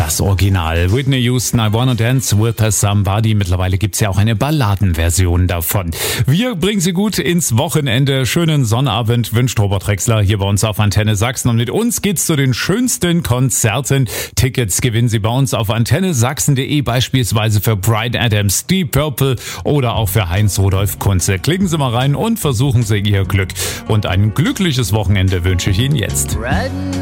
das Original. Whitney Houston, I Wanna Dance with Somebody. Mittlerweile gibt's ja auch eine Balladenversion davon. Wir bringen Sie gut ins Wochenende. Schönen Sonnabend wünscht Robert Drexler hier bei uns auf Antenne Sachsen. Und mit uns geht's zu den schönsten Konzerten. Tickets gewinnen Sie bei uns auf antennesachsen.de, beispielsweise für Bryan Adams, Deep Purple oder auch für Heinz-Rudolf Kunze. Klicken Sie mal rein und versuchen Sie Ihr Glück. Und ein glückliches Wochenende wünsche ich Ihnen jetzt.